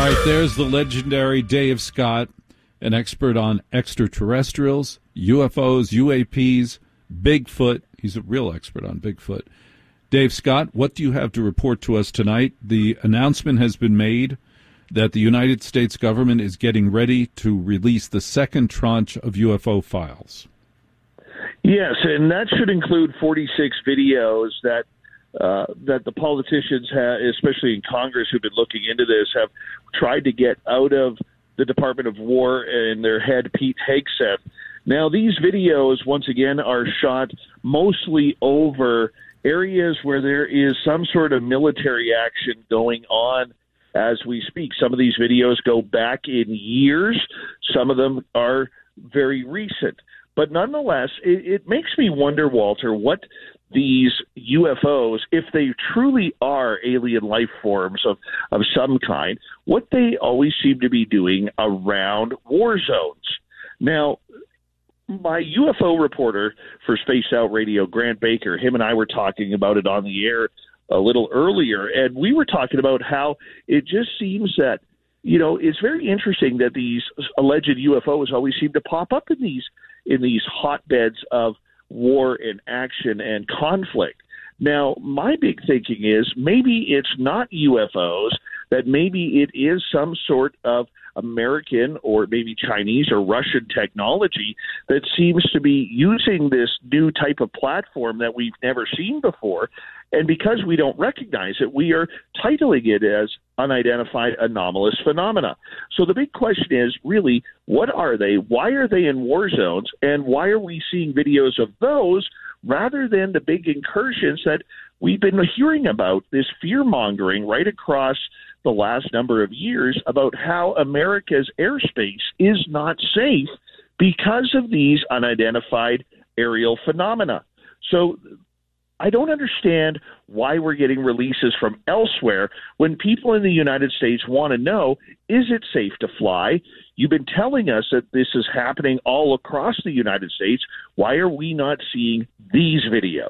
right, there's the legendary Dave Scott, an expert on extraterrestrials, UFOs, UAPs, Bigfoot. He's a real expert on Bigfoot. Dave Scott, what do you have to report to us tonight? The announcement has been made that the United States government is getting ready to release the second tranche of UFO files. Yes, and that should include 46 videos that the politicians, especially in Congress who've been looking into this, have tried to get out of the Department of War and their head, Pete Hegseth. Now, these videos, once again, are shot mostly over areas where there is some sort of military action going on as we speak. Some of these videos go back in years. Some of them are very recent. But nonetheless, it makes me wonder, Walter, what these UFOs, if they truly are alien life forms of some kind, what they always seem to be doing around war zones. Now, my UFO reporter for Spaced Out Radio, Grant Baker, him and I were talking about it on the air a little earlier, and we were talking about how it just seems that, you know, it's very interesting that these alleged UFOs always seem to pop up in these hotbeds of war and action and conflict. Now, my big thinking is maybe it's not UFOs, that maybe it is some sort of American or maybe Chinese or Russian technology that seems to be using this new type of platform that we've never seen before. And because we don't recognize it, we are titling it as unidentified anomalous phenomena. So the big question is really, what are they? Why are they in war zones? And why are we seeing videos of those rather than the big incursions that we've been hearing about, this fear-mongering right across the last number of years about how America's airspace is not safe because of these unidentified aerial phenomena? So I don't understand why we're getting releases from elsewhere when people in the United States want to know, is it safe to fly? You've been telling us that this is happening all across the United States. Why are we not seeing these videos?